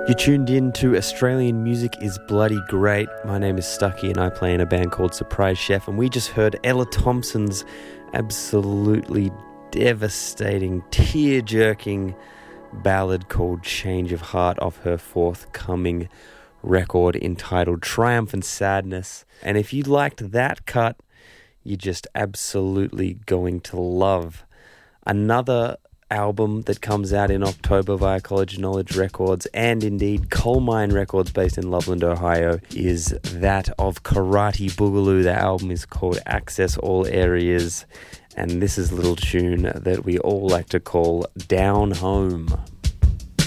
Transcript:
You tuned in to Australian Music is Bloody Great. My name is Stucky and I play in a band called Surprise Chef, and we just heard Ella Thompson's absolutely devastating, tear-jerking ballad called Change of Heart off her forthcoming record entitled Triumph and Sadness. And if you liked that cut, you're just absolutely going to love another album that comes out in October via College Knowledge Records and indeed Coal Mine Records based in Loveland, Ohio, is that of Karate Boogaloo. The album is called Access All Areas, and this is a little tune that we all like to call Down Home.